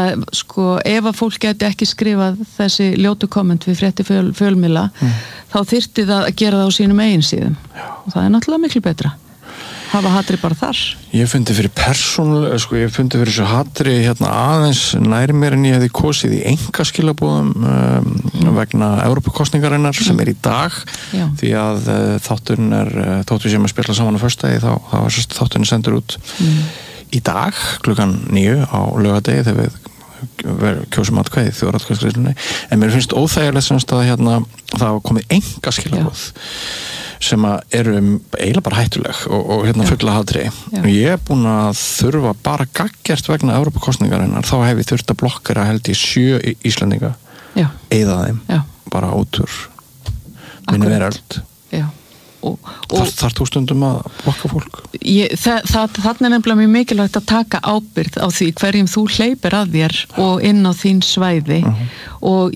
það, sko, ef að fólk geti ekki skrifað þessi ljótu komment við frétti fjölmiðla, þá þyrfti það að gera það á sínum eigin síðum. Og það náttúrulega miklu betra. Hafa hatri bara þar. Ég fundi fyrir persónulega, sko, ég fundi fyrir þessu hatri hérna aðeins nær mér en ég hefði kosið í engaskilabúðum vegna Evrópukosningarinnar sem í dag, því að þáttur sem að spila saman á föstudegi, þá var þátturinn sendur út í dag, klukkan 9 á laugardegi þegar við kjósum atkvæði þjóðaratkvæðisgreiðslunni, en mér finnst óþægilegt semst að hérna það var komið engaskilabúð sem eru eiginlega bara hættuleg og hérna fulla hatri. Ég búin að þurfa bara gaggjart vegna Evrópukosningarinnar, þá hef ég þurft að blokkera held í 7 Íslendinga eyða þeim, bara út úr minni veröld. Þarf þú stundum að blokka fólk? Þarna nefnilega mjög mikilvægt að taka ábyrgð á því hverjum þú hleypir að þér og inn á þín svæði og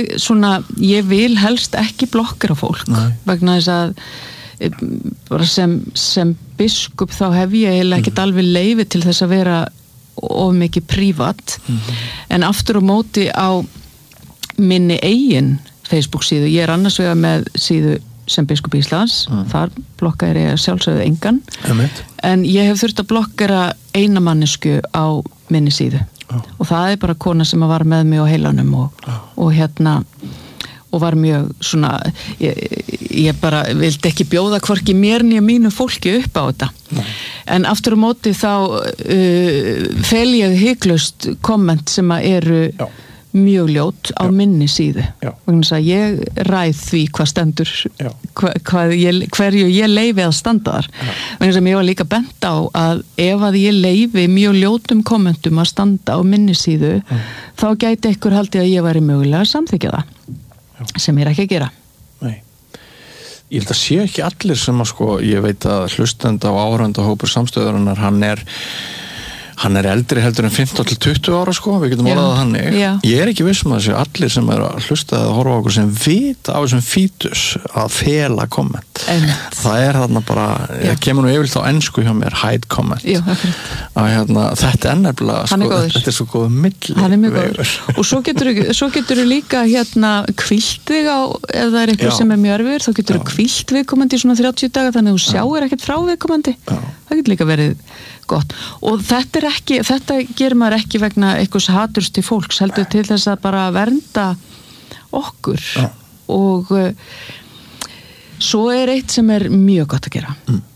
ég vil helst ekki blokkera fólk vegna þess að bara sem biskup þá hef ég eiginlega ekkert alveg leyfi til þess að vera of mikið prívat en aftur á móti á minni eigin Facebook síðu, ég annars vegar með síðu sem biskup Íslands, þar blokkaði ég sjálfsögðu engan, en ég hef þurft að blokkera eina mannesku á minni síðu og það bara kona sem var með mig á heilanum og hérna og var mjög svona ég bara vildi ekki bjóða hvorki mér né mínu fólki upp á þetta en aftur á móti þá fel ég hiklaust komment sem eru mjög ljót á minni síðu vegna þess að ég ræð því hvað stendur hverju ég leyfi að standa þar vegna þess að mér var líka bent á að ef að ég leyfi mjög ljótum kommentum að standa á minni síðu þá gæti ykkur haldið að ég væri mögulega að samþykkja það sem ég ekki að gera. Nei. Ég held að sé ekki allir sem að sko, ég veit að hlustenda og áhorfenda hópur samstöðurinnar, hann eldri heldur en 15 til 20 ára sko, við getum orðað þannig. Ég ekki viss að það sé allir sem að hlusta eða horfa á okkur sem vita á þessum fítus að fela komment. Það þarna bara, það kemur nú yfirleitt á ensku hjá mér, hide comment. Að hérna, þetta nefnilega, sko, þetta svo góð millivegur. Og svo getur þú líka hérna hvílt þig á, ef það eitthvað sem mjög erfiður, þá getur þú hvílt viðkomandi í svona 30 daga, þannig að þú sjáir ekkert frá viðkomandi. Það getur líka verið gott. Og þetta gerir maður ekki vegna einhvers haturs til fólks, heldur til þess að bara vernda okkur og svo eitt sem mjög gott að gera.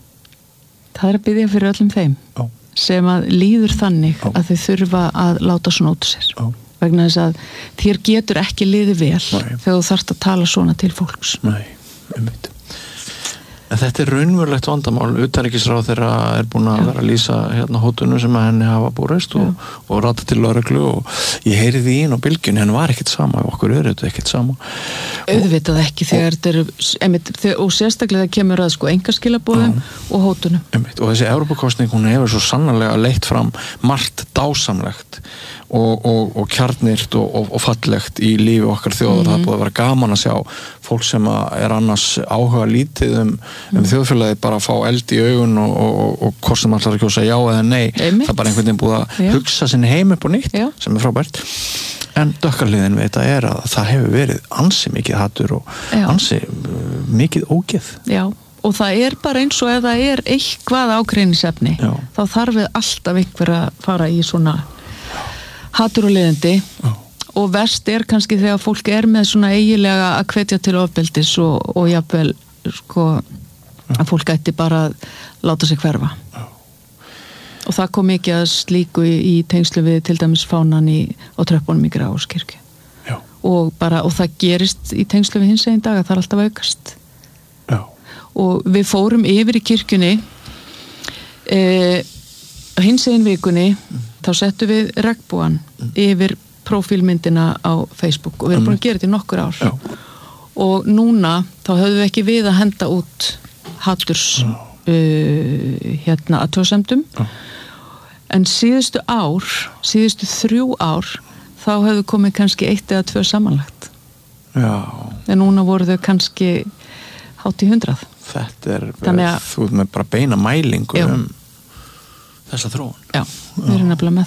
Það að biðja fyrir öllum þeim sem að líður þannig að þau þurfa að láta svona út sér. Vegna þess að þér getur ekki liðið vel þegar þú þarft að tala svona til fólks. Nei, einmitt. En þetta raunverulegt vandamál, utanríkisráðherra búin að vera að lýsa hérna hótunum sem að henni hafa búrist og rata til lögreglu og ég heyriði í á bylgjunni, henni var ekkert sama og okkur þetta ekkert sama. Auðvitað ekki þegar þetta og sérstaklega það kemur að sko engaskilabúðum og hótunum. Og þessi Evrópukosning, hún hefur svo sannarlega leitt fram margt dásamlegt og kjarnirt og fallegt í lífi okkar þjóðar. Það búið að vera gaman að sjá fólk sem annars áhuga lítið þjóðfélagið bara að fá eld í augun og hvort sem allar að kjósa já eða nei. Það bara einhvern veginn búið að hugsa sinni heim upp og nýtt sem frábært. En dökkarliðin við þetta að það hefur verið ansi mikið hatur og ansi mikið ógeð. Já. Og það bara eins og ef það eitthvað ágreiningsefni, þá þarf við alltaf einhver að fara í svona hatur og leiðindi og verst kannski þegar fólk með svona eiginlega að hvetja til ofbeldis og jafnvel sko að fólk ætti bara að láta sig hverfa. Og það kom ekki að slíku í tengslu við til dæmis fánan á tröppunum í Grafarvogskirkju. Og það gerist í tengslu við hinsegin dag að það alltaf aukast. Og við fórum yfir í kirkjunni hinsegin vikunni þá settum við regnbogan yfir prófílmyndina á Facebook og við erum búin að gera þetta í nokkur ár. Og núna þá höfum við ekki við að henda út haturs athugasemdum en síðustu 3 ár þá höfðu komið kannski 1 eða 2 samanlagt. En núna voru þau kannski hátt í 100. Þetta þú með bara beina mælingu þessa þróun. Já, við erum nefnilega með